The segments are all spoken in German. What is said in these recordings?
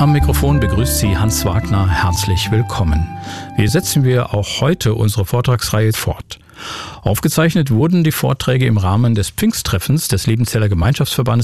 Am Mikrofon begrüßt Sie Hans Wagner. Herzlich willkommen. Wie setzen wir auch heute unsere Vortragsreihe fort? Aufgezeichnet wurden die Vorträge im Rahmen des Pfingsttreffens des Liebenzeller Gemeinschaftsverbandes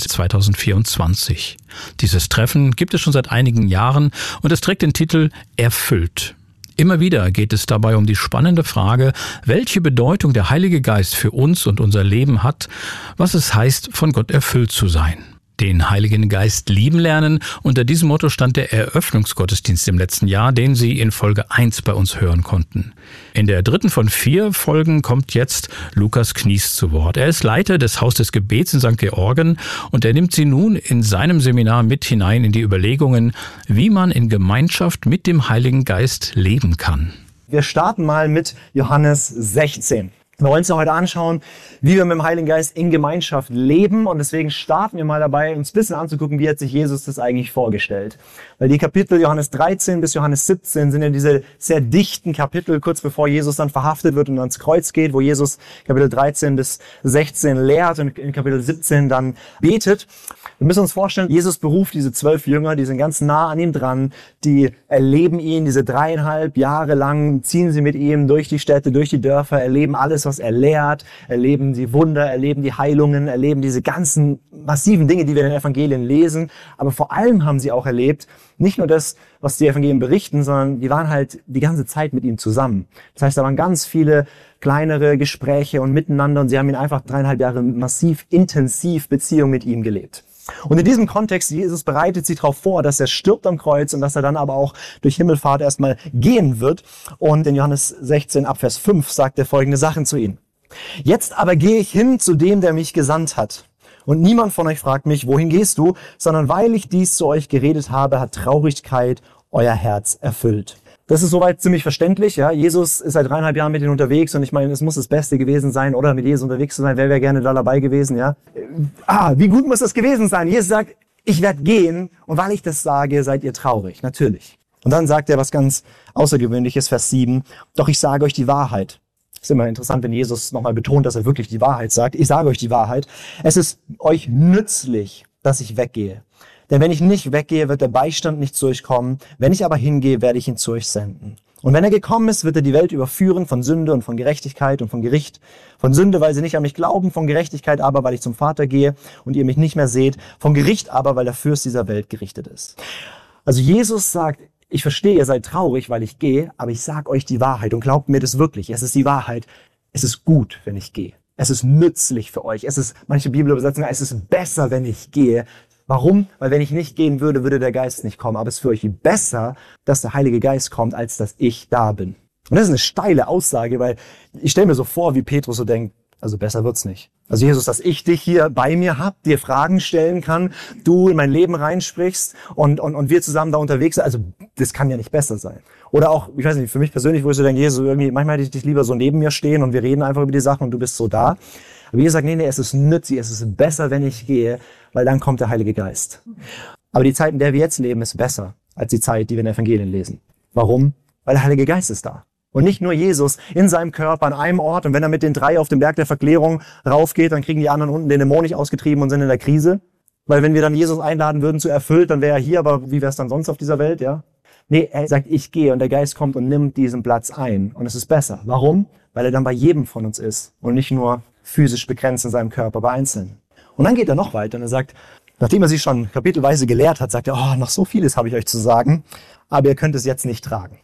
2024. Dieses Treffen gibt es schon seit einigen Jahren und es trägt den Titel Erfüllt. Immer wieder geht es dabei um die spannende Frage, welche Bedeutung der Heilige Geist für uns und unser Leben hat, was es heißt, von Gott erfüllt zu sein. Den Heiligen Geist lieben lernen. Unter diesem Motto stand der Eröffnungsgottesdienst im letzten Jahr, den Sie in Folge 1 bei uns hören konnten. In der dritten von 4 Folgen kommt jetzt Lukas Knies zu Wort. Er ist Leiter des Haus des Gebets in St. Georgen und er nimmt Sie nun in seinem Seminar mit hinein in die Überlegungen, wie man in Gemeinschaft mit dem Heiligen Geist leben kann. Wir starten mal mit Johannes 16. Wir wollen uns ja heute anschauen, wie wir mit dem Heiligen Geist in Gemeinschaft leben, und deswegen starten wir mal dabei, uns ein bisschen anzugucken, wie hat sich Jesus das eigentlich vorgestellt. Weil die Kapitel Johannes 13 bis Johannes 17 sind ja diese sehr dichten Kapitel, kurz bevor Jesus dann verhaftet wird und ans Kreuz geht, wo Jesus Kapitel 13 bis 16 lehrt und in Kapitel 17 dann betet. Wir müssen uns vorstellen, Jesus beruft diese 12 Jünger, die sind ganz nah an ihm dran, die erleben ihn, diese 3,5 Jahre lang ziehen sie mit ihm durch die Städte, durch die Dörfer, erleben alles, was er lehrt, erleben die Wunder, erleben die Heilungen, erleben diese ganzen massiven Dinge, die wir in den Evangelien lesen. Aber vor allem haben sie auch erlebt, nicht nur das, was die Evangelien berichten, sondern die waren halt die ganze Zeit mit ihm zusammen. Das heißt, da waren ganz viele kleinere Gespräche und miteinander, und sie haben ihn einfach 3,5 Jahre massiv, intensiv Beziehung mit ihm gelebt. Und in diesem Kontext, Jesus bereitet sie darauf vor, dass er stirbt am Kreuz und dass er dann aber auch durch Himmelfahrt erstmal gehen wird. Und in Johannes 16 ab Vers 5 sagt er folgende Sachen zu ihnen. Jetzt aber gehe ich hin zu dem, der mich gesandt hat. Und niemand von euch fragt mich, wohin gehst du? Sondern weil ich dies zu euch geredet habe, hat Traurigkeit euer Herz erfüllt. Das ist soweit ziemlich verständlich, ja. Jesus ist seit 3,5 Jahren mit ihnen unterwegs, und ich meine, es muss das Beste gewesen sein, oder mit Jesus unterwegs zu sein. Wer wäre gerne da dabei gewesen, ja? Wie gut muss das gewesen sein? Jesus sagt, ich werde gehen, und weil ich das sage, seid ihr traurig. Natürlich. Und dann sagt er was ganz Außergewöhnliches, Vers 7. Doch ich sage euch die Wahrheit. Ist immer interessant, wenn Jesus nochmal betont, dass er wirklich die Wahrheit sagt. Ich sage euch die Wahrheit. Es ist euch nützlich, dass ich weggehe. Denn wenn ich nicht weggehe, wird der Beistand nicht zu euch kommen. Wenn ich aber hingehe, werde ich ihn zu euch senden. Und wenn er gekommen ist, wird er die Welt überführen von Sünde und von Gerechtigkeit und von Gericht. Von Sünde, weil sie nicht an mich glauben, von Gerechtigkeit aber, weil ich zum Vater gehe und ihr mich nicht mehr seht. Von Gericht aber, weil der Fürst dieser Welt gerichtet ist. Also Jesus sagt, ich verstehe, ihr seid traurig, weil ich gehe, aber ich sage euch die Wahrheit, und glaubt mir das wirklich. Es ist die Wahrheit. Es ist gut, wenn ich gehe. Es ist nützlich für euch. Manche Bibelübersetzungen, es ist besser, wenn ich gehe. Warum? Weil wenn ich nicht gehen würde, würde der Geist nicht kommen. Aber es ist für euch besser, dass der Heilige Geist kommt, als dass ich da bin. Und das ist eine steile Aussage, weil ich stelle mir so vor, wie Petrus so denkt, also besser wird's nicht. Also Jesus, dass ich dich hier bei mir hab, dir Fragen stellen kann, du in mein Leben reinsprichst und wir zusammen da unterwegs sind. Also das kann ja nicht besser sein. Oder auch, ich weiß nicht, für mich persönlich, wo ich so denke, Jesus, irgendwie, manchmal hätte ich dich lieber so neben mir stehen und wir reden einfach über die Sachen und du bist so da. Aber Jesus sagt, nee, es ist nützlich, es ist besser, wenn ich gehe, weil dann kommt der Heilige Geist. Aber die Zeit, in der wir jetzt leben, ist besser als die Zeit, die wir in den Evangelien lesen. Warum? Weil der Heilige Geist ist da. Und nicht nur Jesus in seinem Körper an einem Ort, und wenn er mit den 3 auf den Berg der Verklärung raufgeht, dann kriegen die anderen unten den Dämon nicht ausgetrieben und sind in der Krise. Weil wenn wir dann Jesus einladen würden zu erfüllt, dann wäre er hier, aber wie wäre es dann sonst auf dieser Welt, ja? Nee, er sagt, ich gehe, und der Geist kommt und nimmt diesen Platz ein. Und es ist besser. Warum? Weil er dann bei jedem von uns ist und nicht nur physisch begrenzt in seinem Körper bei Einzelnen. Und dann geht er noch weiter und er sagt, nachdem er sie schon kapitelweise gelehrt hat, sagt er, noch so vieles habe ich euch zu sagen, aber ihr könnt es jetzt nicht tragen.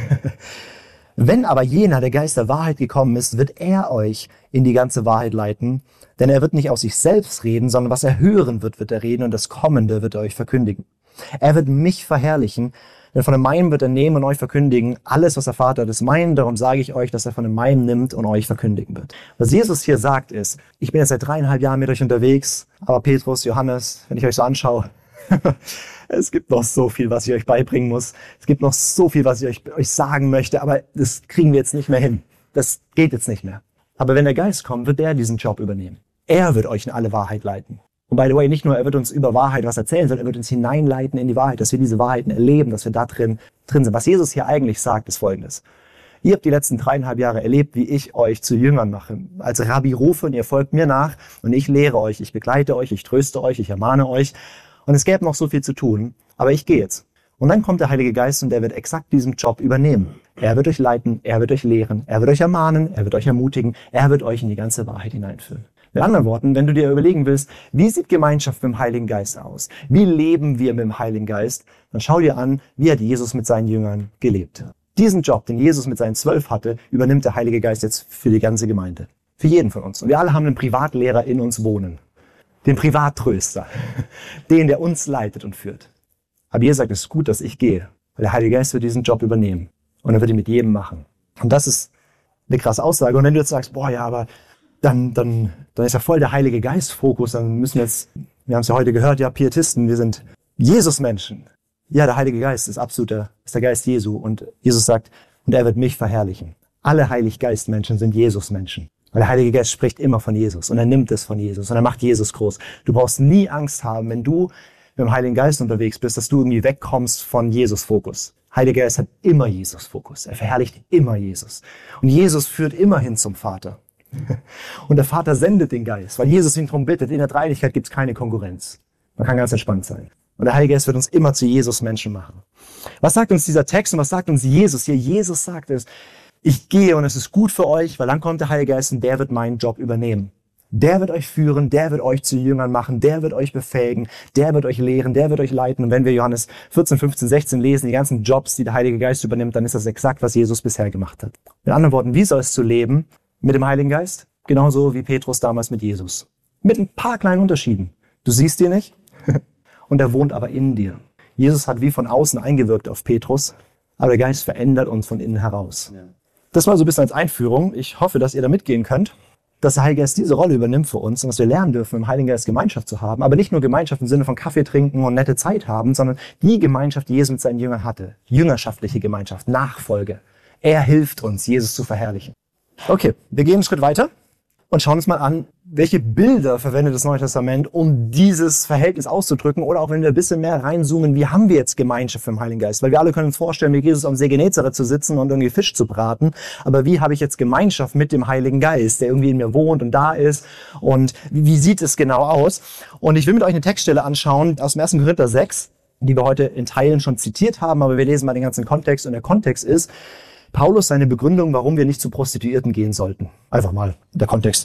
Wenn aber jener, der Geist der Wahrheit gekommen ist, wird er euch in die ganze Wahrheit leiten, denn er wird nicht aus sich selbst reden, sondern was er hören wird, wird er reden, und das Kommende wird er euch verkündigen. Er wird mich verherrlichen, denn von dem Meinen wird er nehmen und euch verkündigen. Alles, was der Vater hat, ist mein, darum sage ich euch, dass er von dem Meinen nimmt und euch verkündigen wird. Was Jesus hier sagt ist, ich bin jetzt seit 3,5 Jahren mit euch unterwegs, aber Petrus, Johannes, wenn ich euch so anschaue, es gibt noch so viel, was ich euch beibringen muss. Es gibt noch so viel, was ich euch sagen möchte, aber das kriegen wir jetzt nicht mehr hin. Das geht jetzt nicht mehr. Aber wenn der Geist kommt, wird er diesen Job übernehmen. Er wird euch in alle Wahrheit leiten. Und by the way, nicht nur, er wird uns über Wahrheit was erzählen, sondern er wird uns hineinleiten in die Wahrheit, dass wir diese Wahrheiten erleben, dass wir da drin sind. Was Jesus hier eigentlich sagt, ist Folgendes. Ihr habt die letzten 3,5 Jahre erlebt, wie ich euch zu Jüngern mache. Als Rabbi rufe und ihr folgt mir nach und ich lehre euch, ich begleite euch, ich tröste euch, ich ermahne euch. Und es gäbe noch so viel zu tun, aber ich gehe jetzt. Und dann kommt der Heilige Geist und der wird exakt diesen Job übernehmen. Er wird euch leiten, er wird euch lehren, er wird euch ermahnen, er wird euch ermutigen, er wird euch in die ganze Wahrheit hineinführen. Mit anderen Worten, wenn du dir überlegen willst, wie sieht Gemeinschaft mit dem Heiligen Geist aus? Wie leben wir mit dem Heiligen Geist? Dann schau dir an, wie hat Jesus mit seinen Jüngern gelebt. Diesen Job, den Jesus mit seinen 12 hatte, übernimmt der Heilige Geist jetzt für die ganze Gemeinde. Für jeden von uns. Und wir alle haben einen Privatlehrer in uns wohnen. Den Privattröster. Den, der uns leitet und führt. Aber ihr sagt, es ist gut, dass ich gehe. Weil der Heilige Geist wird diesen Job übernehmen. Und er wird ihn mit jedem machen. Und das ist eine krasse Aussage. Und wenn du jetzt sagst, boah, ja, aber dann ist ja voll der Heilige Geist Fokus. Dann müssen wir jetzt, wir haben es ja heute gehört, ja, Pietisten, wir sind Jesus-Menschen. Ja, der Heilige Geist ist der Geist Jesu. Und Jesus sagt, und er wird mich verherrlichen. Alle Heilig-Geist-Menschen sind Jesus-Menschen. Weil der Heilige Geist spricht immer von Jesus. Und er nimmt es von Jesus. Und er macht Jesus groß. Du brauchst nie Angst haben, wenn du mit dem Heiligen Geist unterwegs bist, dass du irgendwie wegkommst von Jesus-Fokus. Heiliger Geist hat immer Jesus-Fokus. Er verherrlicht immer Jesus. Und Jesus führt immer hin zum Vater. Und der Vater sendet den Geist, weil Jesus ihn darum bittet. In der Dreieinigkeit gibt es keine Konkurrenz. Man kann ganz entspannt sein. Und der Heilige Geist wird uns immer zu Jesus-Menschen machen. Was sagt uns dieser Text und was sagt uns Jesus hier? Jesus sagt es, ich gehe und es ist gut für euch, weil dann kommt der Heilige Geist und der wird meinen Job übernehmen. Der wird euch führen, der wird euch zu Jüngern machen, der wird euch befähigen, der wird euch lehren, der wird euch leiten. Und wenn wir Johannes 14, 15, 16 lesen, die ganzen Jobs, die der Heilige Geist übernimmt, dann ist das exakt, was Jesus bisher gemacht hat. Mit anderen Worten, wie sollst du leben mit dem Heiligen Geist? Genauso wie Petrus damals mit Jesus. Mit ein paar kleinen Unterschieden. Du siehst ihn nicht und er wohnt aber in dir. Jesus hat wie von außen eingewirkt auf Petrus, aber der Geist verändert uns von innen heraus. Ja. Das war so ein bisschen als Einführung. Ich hoffe, dass ihr da mitgehen könnt, dass der Heilige Geist diese Rolle übernimmt für uns und dass wir lernen dürfen, im Heiligen Geist Gemeinschaft zu haben. Aber nicht nur Gemeinschaft im Sinne von Kaffee trinken und nette Zeit haben, sondern die Gemeinschaft, die Jesus mit seinen Jüngern hatte. Jüngerschaftliche Gemeinschaft, Nachfolge. Er hilft uns, Jesus zu verherrlichen. Okay, wir gehen einen Schritt weiter und schauen uns mal an, welche Bilder verwendet das Neue Testament, um dieses Verhältnis auszudrücken, oder auch wenn wir ein bisschen mehr reinzoomen, wie haben wir jetzt Gemeinschaft mit dem Heiligen Geist? Weil wir alle können uns vorstellen, wie Jesus am See Genezareth zu sitzen und irgendwie Fisch zu braten, aber wie habe ich jetzt Gemeinschaft mit dem Heiligen Geist, der irgendwie in mir wohnt und da ist, und wie sieht es genau aus? Und ich will mit euch eine Textstelle anschauen aus dem 1. Korinther 6, die wir heute in Teilen schon zitiert haben, aber wir lesen mal den ganzen Kontext, und der Kontext ist Paulus seine Begründung, warum wir nicht zu Prostituierten gehen sollten. Einfach mal der Kontext.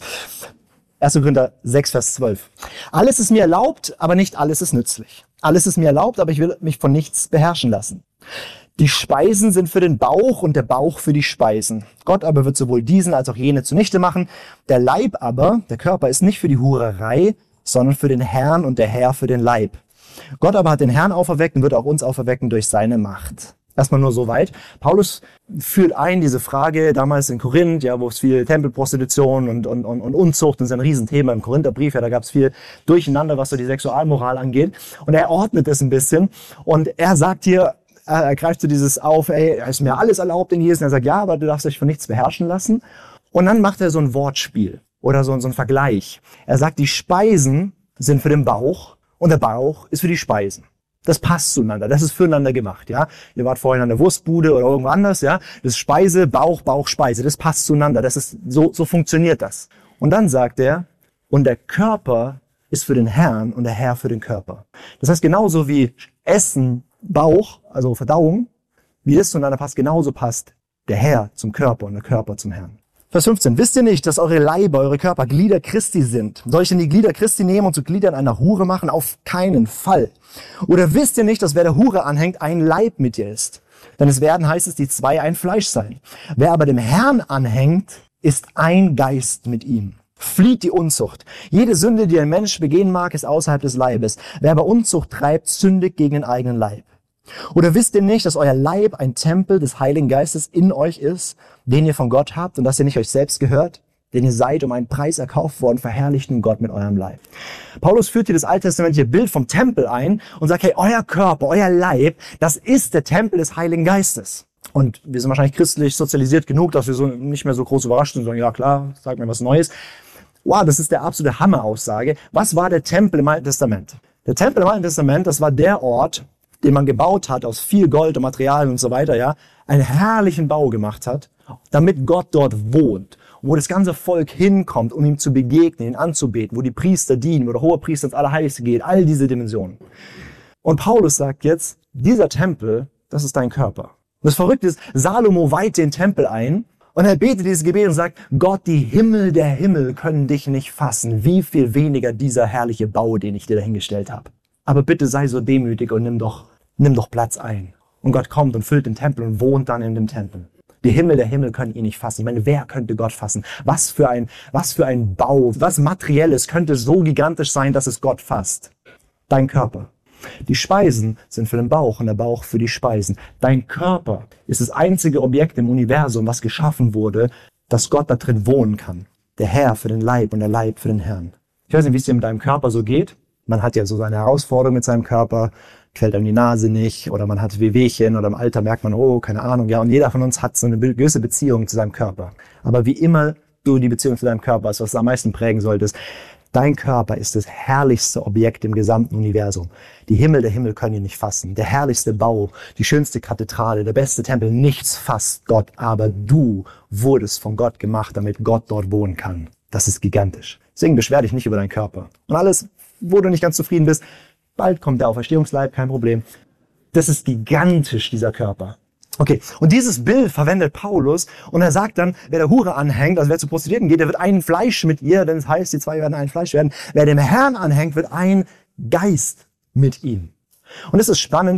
1. Korinther 6, Vers 12. Alles ist mir erlaubt, aber nicht alles ist nützlich. Alles ist mir erlaubt, aber ich will mich von nichts beherrschen lassen. Die Speisen sind für den Bauch und der Bauch für die Speisen. Gott aber wird sowohl diesen als auch jene zunichte machen. Der Leib aber, der Körper, ist nicht für die Hurerei, sondern für den Herrn und der Herr für den Leib. Gott aber hat den Herrn auferweckt und wird auch uns auferwecken durch seine Macht. Erstmal nur so weit. Paulus führt ein diese Frage damals in Korinth, ja, wo es viel Tempelprostitution und Unzucht, das ist ein Riesenthema im Korintherbrief, ja, da gab es viel Durcheinander, was so die Sexualmoral angeht. Und er ordnet es ein bisschen und er sagt hier, er greift so dieses auf, ey, ist mir alles erlaubt in Jesus. Und er sagt, ja, aber du darfst dich von nichts beherrschen lassen. Und dann macht er so ein Wortspiel oder so ein Vergleich. Er sagt, die Speisen sind für den Bauch und der Bauch ist für die Speisen. Das passt zueinander, das ist füreinander gemacht, ja. Ihr wart vorhin an der Wurstbude oder irgendwo anders, ja. Das ist Speise, Bauch, Bauch, Speise, das passt zueinander, das ist, so funktioniert das. Und dann sagt er, und der Körper ist für den Herrn und der Herr für den Körper. Das heißt, genauso wie Essen, Bauch, also Verdauung, wie das zueinander passt, genauso passt der Herr zum Körper und der Körper zum Herrn. Vers 15. Wisst ihr nicht, dass eure Leiber, eure Körper Glieder Christi sind? Soll ich denn die Glieder Christi nehmen und zu Gliedern einer Hure machen? Auf keinen Fall. Oder wisst ihr nicht, dass wer der Hure anhängt, ein Leib mit ihr ist? Denn es werden, heißt es, die zwei ein Fleisch sein. Wer aber dem Herrn anhängt, ist ein Geist mit ihm. Flieht die Unzucht. Jede Sünde, die ein Mensch begehen mag, ist außerhalb des Leibes. Wer aber Unzucht treibt, sündigt gegen den eigenen Leib. Oder wisst ihr nicht, dass euer Leib ein Tempel des Heiligen Geistes in euch ist, den ihr von Gott habt und dass ihr nicht euch selbst gehört? Denn ihr seid um einen Preis erkauft worden, verherrlicht nun Gott mit eurem Leib. Paulus führt hier das alttestamentliche Bild vom Tempel ein und sagt, hey, euer Körper, euer Leib, das ist der Tempel des Heiligen Geistes. Und wir sind wahrscheinlich christlich sozialisiert genug, dass wir so nicht mehr so groß überrascht sind und sagen, ja klar, sag mir was Neues. Wow, das ist der absolute Hammeraussage. Was war der Tempel im Alten Testament? Der Tempel im Alten Testament, das war der Ort, den man gebaut hat aus viel Gold und Materialien und so weiter, ja, einen herrlichen Bau gemacht hat, damit Gott dort wohnt, wo das ganze Volk hinkommt, um ihm zu begegnen, ihn anzubeten, wo die Priester dienen, wo der Hohepriester ins Allerheiligste geht, all diese Dimensionen. Und Paulus sagt jetzt, dieser Tempel, das ist dein Körper. Und das Verrückte ist, Salomo weiht den Tempel ein und er betet dieses Gebet und sagt, Gott, die Himmel der Himmel können dich nicht fassen. Wie viel weniger dieser herrliche Bau, den ich dir dahingestellt habe. Aber bitte sei so demütig und nimm doch Platz ein. Und Gott kommt und füllt den Tempel und wohnt dann in dem Tempel. Die Himmel der Himmel können ihn nicht fassen. Ich meine, wer könnte Gott fassen? Was für ein Bau, was Materielles könnte so gigantisch sein, dass es Gott fasst? Dein Körper. Die Speisen sind für den Bauch und der Bauch für die Speisen. Dein Körper ist das einzige Objekt im Universum, was geschaffen wurde, dass Gott da drin wohnen kann. Der Herr für den Leib und der Leib für den Herrn. Ich weiß nicht, wie es dir mit deinem Körper so geht. Man hat ja so seine Herausforderung mit seinem Körper, quält einem die Nase nicht oder man hat Wehwehchen oder im Alter merkt man, oh, keine Ahnung. Ja, und jeder von uns hat so eine gewisse Beziehung zu seinem Körper. Aber wie immer du die Beziehung zu deinem Körper hast, was du am meisten prägen solltest, dein Körper ist das herrlichste Objekt im gesamten Universum. Die Himmel der Himmel können ihn nicht fassen. Der herrlichste Bau, die schönste Kathedrale, der beste Tempel, nichts fasst Gott. Aber du wurdest von Gott gemacht, damit Gott dort wohnen kann. Das ist gigantisch. Deswegen beschwer dich nicht über deinen Körper. Und alles, wo du nicht ganz zufrieden bist, bald kommt der Auferstehungsleib, kein Problem. Das ist gigantisch, dieser Körper. Okay, und dieses Bild verwendet Paulus und er sagt dann, wer der Hure anhängt, also wer zu Prostituierten geht, der wird ein Fleisch mit ihr, denn es heißt, die zwei werden ein Fleisch werden. Wer dem Herrn anhängt, wird ein Geist mit ihm. Und es ist spannend,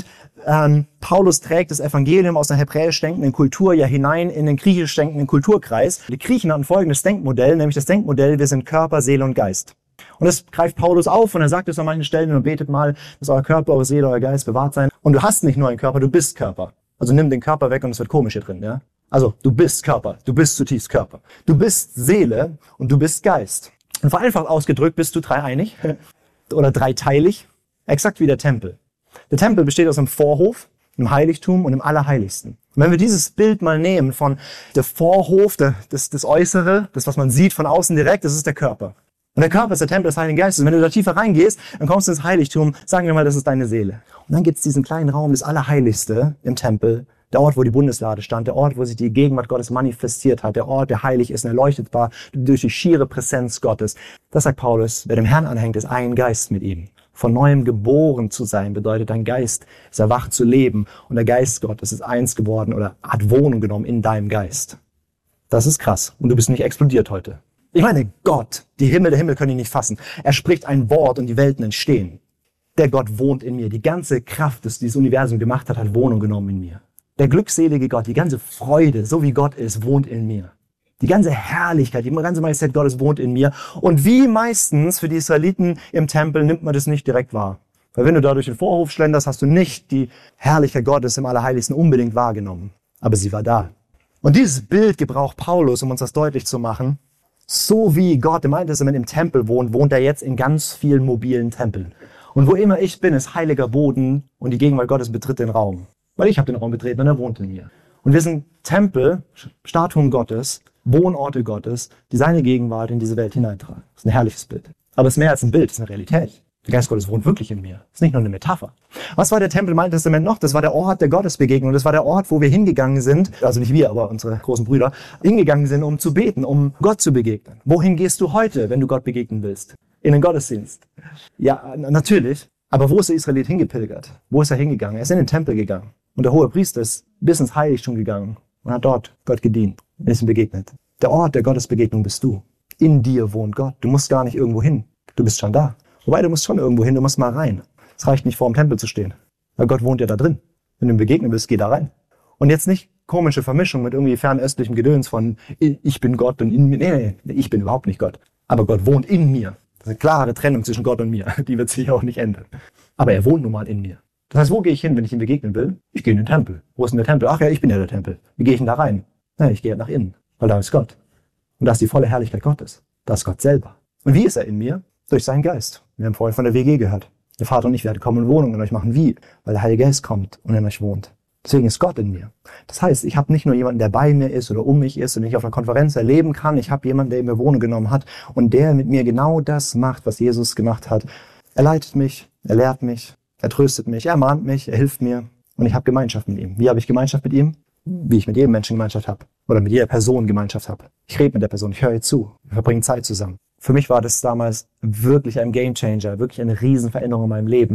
Paulus trägt das Evangelium aus einer hebräisch denkenden Kultur ja hinein in den griechisch denkenden Kulturkreis. Die Griechen hatten folgendes Denkmodell, nämlich das Denkmodell, wir sind Körper, Seele und Geist. Und das greift Paulus auf und er sagt es an manchen Stellen und betet mal, dass euer Körper, eure Seele, euer Geist bewahrt sein. Und du hast nicht nur einen Körper, du bist Körper. Also nimm den Körper weg und es wird komisch hier drin, ja? Also du bist Körper, du bist zutiefst Körper. Du bist Seele und du bist Geist. Und vereinfacht ausgedrückt bist du dreieinig oder dreiteilig, exakt wie der Tempel. Der Tempel besteht aus einem Vorhof, einem Heiligtum und einem Allerheiligsten. Und wenn wir dieses Bild mal nehmen von der Vorhof, das Äußere, das was man sieht von außen direkt, das ist der Körper. Und der Körper ist der Tempel des Heiligen Geistes. Und wenn du da tiefer reingehst, dann kommst du ins Heiligtum, sagen wir mal, das ist deine Seele. Und dann gibt es diesen kleinen Raum, das Allerheiligste im Tempel, der Ort, wo die Bundeslade stand, der Ort, wo sich die Gegenwart Gottes manifestiert hat, der Ort, der heilig ist und erleuchtet war durch die schiere Präsenz Gottes. Das sagt Paulus, wer dem Herrn anhängt, ist ein Geist mit ihm. Von neuem geboren zu sein bedeutet, dein Geist ist erwacht zu leben und der Geist Gottes ist eins geworden oder hat Wohnung genommen in deinem Geist. Das ist krass und du bist nicht explodiert heute. Ich meine, Gott, die Himmel der Himmel können ihn nicht fassen. Er spricht ein Wort und die Welten entstehen. Der Gott wohnt in mir. Die ganze Kraft, die dieses Universum gemacht hat, hat Wohnung genommen in mir. Der glückselige Gott, die ganze Freude, so wie Gott ist, wohnt in mir. Die ganze Herrlichkeit, die ganze Majestät Gottes wohnt in mir. Und wie meistens für die Israeliten im Tempel nimmt man das nicht direkt wahr. Weil wenn du da durch den Vorhof schlenderst, hast du nicht die Herrlichkeit Gottes im Allerheiligsten unbedingt wahrgenommen. Aber sie war da. Und dieses Bild gebraucht Paulus, um uns das deutlich zu machen. So wie Gott im Alten Testament im Tempel wohnt, wohnt er jetzt in ganz vielen mobilen Tempeln. Und wo immer ich bin, ist heiliger Boden und die Gegenwart Gottes betritt den Raum. Weil ich habe den Raum betreten und er wohnt in mir. Und wir sind Tempel, Statuen Gottes, Wohnorte Gottes, die seine Gegenwart in diese Welt hineintragen. Das ist ein herrliches Bild. Aber es ist mehr als ein Bild, es ist eine Realität. Der Geist Gottes wohnt wirklich in mir. Das ist nicht nur eine Metapher. Was war der Tempel im Alten Testament noch? Das war der Ort der Gottesbegegnung. Das war der Ort, wo wir hingegangen sind, also nicht wir, aber unsere großen Brüder, hingegangen sind, um zu beten, um Gott zu begegnen. Wohin gehst du heute, wenn du Gott begegnen willst? In den Gottesdienst. Ja, natürlich. Aber wo ist der Israelit hingepilgert? Wo ist er hingegangen? Er ist in den Tempel gegangen. Und der hohe Priester ist bis ins Heiligtum gegangen und hat dort Gott gedient und ist ihm begegnet. Der Ort der Gottesbegegnung bist du. In dir wohnt Gott. Du musst gar nicht irgendwo hin. Du bist schon da. Wobei, du musst schon irgendwo hin, du musst mal rein. Es reicht nicht, vor dem Tempel zu stehen. Weil Gott wohnt ja da drin. Wenn du ihm begegnen willst, geh da rein. Und jetzt nicht komische Vermischung mit irgendwie fernöstlichem Gedöns von ich bin Gott und in mir. Nee, ich bin überhaupt nicht Gott. Aber Gott wohnt in mir. Das ist eine klare Trennung zwischen Gott und mir. Die wird sich auch nicht ändern. Aber er wohnt nun mal in mir. Das heißt, wo gehe ich hin, wenn ich ihm begegnen will? Ich gehe in den Tempel. Wo ist denn der Tempel? Ach ja, ich bin ja der Tempel. Wie gehe ich denn da rein? Na, ich gehe nach innen. Weil da ist Gott. Und da ist die volle Herrlichkeit Gottes. Da ist Gott selber. Und wie ist er in mir? Durch seinen Geist. Wir haben vorhin von der WG gehört. Der Vater und ich werden kommen in Wohnung in euch machen. Wie? Weil der Heilige Geist kommt und in euch wohnt. Deswegen ist Gott in mir. Das heißt, ich habe nicht nur jemanden, der bei mir ist oder um mich ist und ich auf einer Konferenz erleben kann. Ich habe jemanden, der in mir Wohnung genommen hat und der mit mir genau das macht, was Jesus gemacht hat. Er leitet mich, er lehrt mich, er tröstet mich, er mahnt mich, er hilft mir und ich habe Gemeinschaft mit ihm. Wie habe ich Gemeinschaft mit ihm? Wie ich mit jedem Menschen Gemeinschaft habe oder mit jeder Person Gemeinschaft habe. Ich rede mit der Person, ich höre ihr zu, wir verbringen Zeit zusammen. Für mich war das damals wirklich ein Gamechanger, wirklich eine Riesenveränderung in meinem Leben.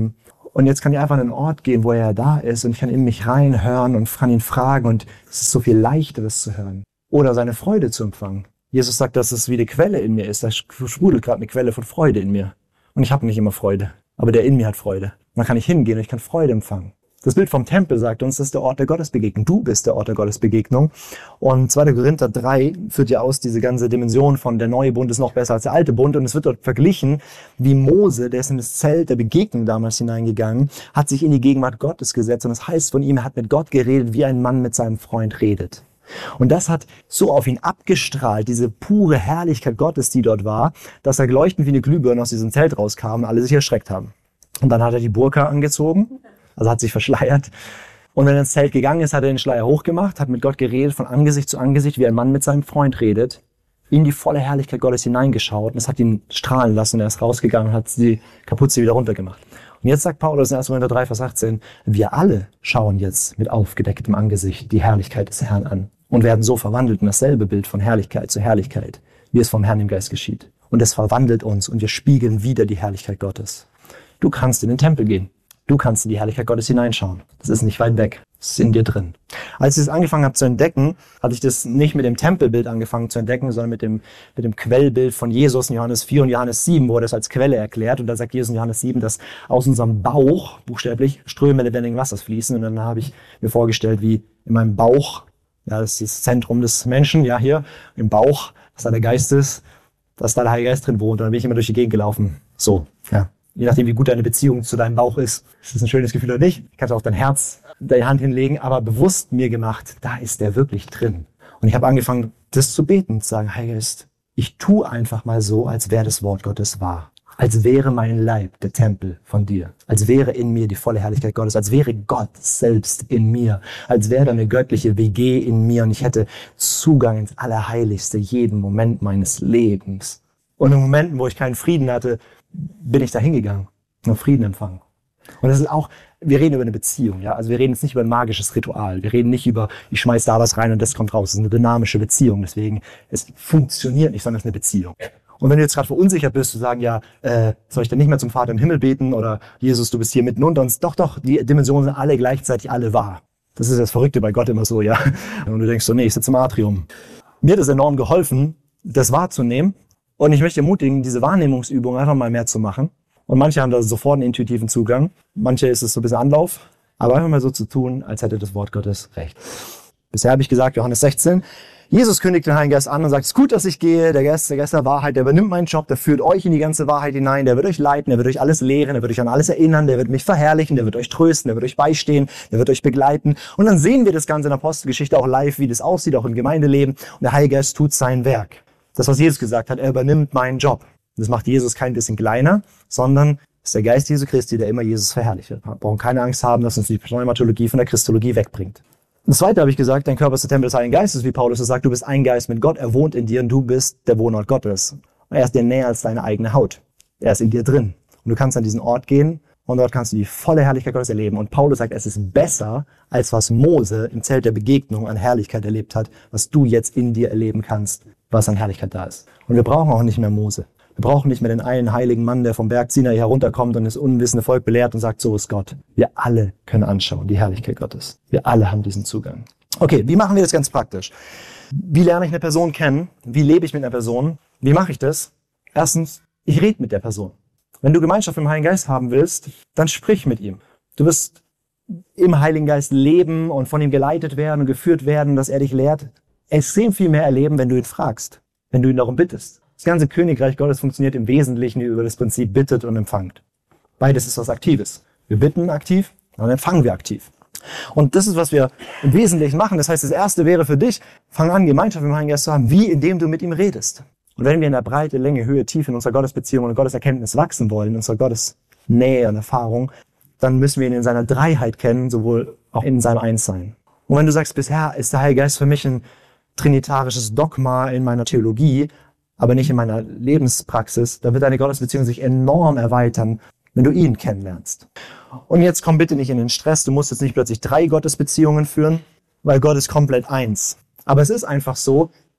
Und jetzt kann ich einfach an einen Ort gehen, wo er da ist und ich kann in mich reinhören und kann ihn fragen und es ist so viel leichter, das zu hören. Oder seine Freude zu empfangen. Jesus sagt, dass es wie eine Quelle in mir ist. Da sprudelt gerade eine Quelle von Freude in mir. Und ich habe nicht immer Freude, aber der in mir hat Freude. Und dann kann ich hingehen und ich kann Freude empfangen. Das Bild vom Tempel sagt uns, das ist der Ort der Gottesbegegnung. Du bist der Ort der Gottesbegegnung. Und 2. Korinther 3 führt ja aus diese ganze Dimension von der neue Bund ist noch besser als der alte Bund. Und es wird dort verglichen, wie Mose, der ist in das Zelt der Begegnung damals hineingegangen, hat sich in die Gegenwart Gottes gesetzt. Und das heißt von ihm, er hat mit Gott geredet, wie ein Mann mit seinem Freund redet. Und das hat so auf ihn abgestrahlt, diese pure Herrlichkeit Gottes, die dort war, dass er leuchtend wie eine Glühbirne aus diesem Zelt rauskam und alle sich erschreckt haben. Und dann hat er die Burka angezogen. Also hat sich verschleiert. Und wenn er ins Zelt gegangen ist, hat er den Schleier hochgemacht, hat mit Gott geredet, von Angesicht zu Angesicht, wie ein Mann mit seinem Freund redet, in die volle Herrlichkeit Gottes hineingeschaut und es hat ihn strahlen lassen. Er ist rausgegangen und hat die Kapuze wieder runtergemacht. Und jetzt sagt Paulus in 1. Korinther 3, Vers 18, wir alle schauen jetzt mit aufgedecktem Angesicht die Herrlichkeit des Herrn an und werden so verwandelt in dasselbe Bild von Herrlichkeit zu Herrlichkeit, wie es vom Herrn im Geist geschieht. Und es verwandelt uns und wir spiegeln wieder die Herrlichkeit Gottes. Du kannst in den Tempel gehen. Du kannst in die Herrlichkeit Gottes hineinschauen. Das ist nicht weit weg. Das ist in dir drin. Als ich das angefangen habe zu entdecken, hatte ich das nicht mit dem Tempelbild angefangen zu entdecken, sondern mit dem Quellbild von Jesus in Johannes 4 und Johannes 7, wo er das als Quelle erklärt. Und da sagt Jesus in Johannes 7, dass aus unserem Bauch buchstäblich Ströme lebendigen Wassers fließen. Und dann habe ich mir vorgestellt, wie in meinem Bauch, ja, das ist das Zentrum des Menschen, ja, hier im Bauch, dass da der Geist ist, dass da der Heilige Geist drin wohnt. Und dann bin ich immer durch die Gegend gelaufen. So, ja. Je nachdem, wie gut deine Beziehung zu deinem Bauch ist. Ist das ein schönes Gefühl oder nicht? Kannst du auf dein Herz deine Hand hinlegen, aber bewusst mir gemacht, da ist der wirklich drin. Und ich habe angefangen, das zu beten, zu sagen, Heiliger Geist, ich tue einfach mal so, als wäre das Wort Gottes wahr. Als wäre mein Leib der Tempel von dir. Als wäre in mir die volle Herrlichkeit Gottes. Als wäre Gott selbst in mir. Als wäre da eine göttliche WG in mir und ich hätte Zugang ins Allerheiligste jeden Moment meines Lebens. Und in Momenten, wo ich keinen Frieden hatte, bin ich da hingegangen und Frieden empfangen. Und das ist auch, wir reden über eine Beziehung, ja. Also wir reden jetzt nicht über ein magisches Ritual. Wir reden nicht über, ich schmeiß da was rein und das kommt raus. Das ist eine dynamische Beziehung. Deswegen, es funktioniert nicht, sondern es ist eine Beziehung. Und wenn du jetzt gerade verunsichert bist, zu sagen, ja, soll ich denn nicht mehr zum Vater im Himmel beten oder Jesus, du bist hier mitten unter uns. Doch, die Dimensionen sind alle gleichzeitig alle wahr. Das ist das Verrückte bei Gott immer so, ja. Und du denkst so, nee, ich sitze im Atrium. Mir hat es enorm geholfen, das wahrzunehmen. Und ich möchte ermutigen, diese Wahrnehmungsübung einfach mal mehr zu machen. Und manche haben da sofort einen intuitiven Zugang. Manche ist es so ein bisschen Anlauf. Aber einfach mal so zu tun, als hätte das Wort Gottes recht. Bisher habe ich gesagt, Johannes 16. Jesus kündigt den Heiligen Geist an und sagt, es ist gut, dass ich gehe. Der Geist der Wahrheit, der übernimmt meinen Job. Der führt euch in die ganze Wahrheit hinein. Der wird euch leiten. Der wird euch alles lehren. Der wird euch an alles erinnern. Der wird mich verherrlichen. Der wird euch trösten. Der wird euch beistehen. Der wird euch begleiten. Und dann sehen wir das Ganze in der Apostelgeschichte auch live, wie das aussieht, auch im Gemeindeleben. Und der Heilige Geist tut sein Werk. Das, was Jesus gesagt hat, er übernimmt meinen Job. Das macht Jesus kein bisschen kleiner, sondern ist der Geist Jesu Christi, der immer Jesus verherrlicht. Wir brauchen keine Angst haben, dass uns die Pneumatologie von der Christologie wegbringt. Und das Zweite habe ich gesagt, dein Körper ist der Tempel des Heiligen Geistes, wie Paulus es sagt, du bist ein Geist mit Gott, er wohnt in dir und du bist der Wohnort Gottes. Und er ist dir näher als deine eigene Haut. Er ist in dir drin. Und du kannst an diesen Ort gehen und dort kannst du die volle Herrlichkeit Gottes erleben. Und Paulus sagt, es ist besser, als was Mose im Zelt der Begegnung an Herrlichkeit erlebt hat, was du jetzt in dir erleben kannst, was an Herrlichkeit da ist. Und wir brauchen auch nicht mehr Mose. Wir brauchen nicht mehr den einen heiligen Mann, der vom Berg Sinai herunterkommt und das unwissende Volk belehrt und sagt, so ist Gott. Wir alle können anschauen, die Herrlichkeit Gottes. Wir alle haben diesen Zugang. Okay, wie machen wir das ganz praktisch? Wie lerne ich eine Person kennen? Wie lebe ich mit einer Person? Wie mache ich das? Erstens, ich rede mit der Person. Wenn du Gemeinschaft mit dem Heiligen Geist haben willst, dann sprich mit ihm. Du wirst im Heiligen Geist leben und von ihm geleitet werden und geführt werden, dass er dich lehrt. Extrem viel mehr erleben, wenn du ihn fragst, wenn du ihn darum bittest. Das ganze Königreich Gottes funktioniert im Wesentlichen über das Prinzip bittet und empfangt. Beides ist was Aktives. Wir bitten aktiv, dann empfangen wir aktiv. Und das ist, was wir im Wesentlichen machen. Das heißt, das Erste wäre für dich, fang an, Gemeinschaft mit dem Heiligen Geist zu haben, wie indem du mit ihm redest. Und wenn wir in der Breite, Länge, Höhe, Tiefe in unserer Gottesbeziehung und Gotteserkenntnis wachsen wollen, in unserer Gottesnähe und Erfahrung, dann müssen wir ihn in seiner Dreiheit kennen, sowohl auch in seinem Einssein. Und wenn du sagst, bisher ist der Heilige Geist für mich ein trinitarisches Dogma in meiner Theologie, aber nicht in meiner Lebenspraxis, dann wird deine Gottesbeziehung sich enorm erweitern, wenn du ihn kennenlernst. Und jetzt komm bitte nicht in den Stress, du musst jetzt nicht plötzlich 3 Gottesbeziehungen führen, weil Gott ist komplett eins. Aber es ist einfach so,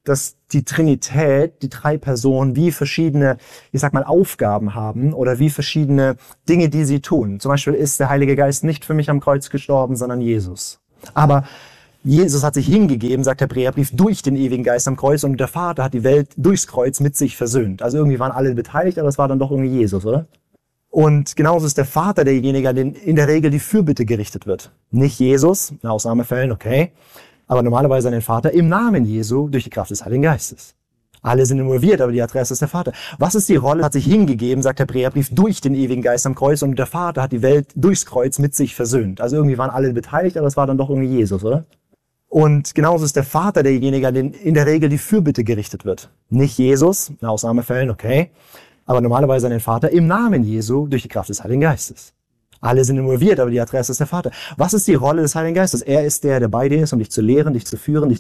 dass die Trinität, die drei Personen, wie verschiedene, ich sag mal, Aufgaben haben oder wie verschiedene Dinge, die sie tun. Zum Beispiel ist der Heilige Geist nicht für mich am Kreuz gestorben, sondern Jesus. Aber Jesus hat sich hingegeben, sagt der Hebräerbrief, durch den ewigen Geist am Kreuz, und der Vater hat die Welt durchs Kreuz mit sich versöhnt. Also irgendwie waren alle beteiligt, aber es war dann doch irgendwie Jesus, oder? Und genauso ist der Vater derjenige, an den in der Regel die Fürbitte gerichtet wird. Nicht Jesus, in Ausnahmefällen, okay, aber normalerweise an den Vater im Namen Jesu durch die Kraft des Heiligen Geistes. Alle sind involviert, aber die Adresse ist der Vater. Was ist die Rolle? Hat sich hingegeben, sagt der Hebräerbrief, durch den ewigen Geist am Kreuz, und der Vater hat die Welt durchs Kreuz mit sich versöhnt. Also irgendwie waren alle beteiligt, aber es war dann doch irgendwie Jesus, oder? Und genauso ist der Vater derjenige, an den in der Regel die Fürbitte gerichtet wird. Nicht Jesus, in Ausnahmefällen, okay, aber normalerweise an den Vater im Namen Jesu durch die Kraft des Heiligen Geistes. Alle sind involviert, aber die Adresse ist der Vater. Was ist die Rolle des Heiligen Geistes? Er ist der bei dir ist, um dich zu lehren, dich zu führen, dich